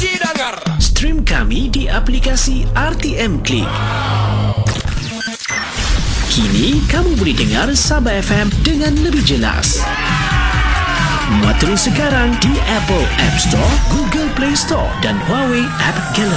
Stream kami di aplikasi RTM Klik. Kini kamu boleh dengar Sabah FM dengan lebih jelas. Muat turun sekarang di Apple App Store, Google Play Store dan Huawei App Gallery.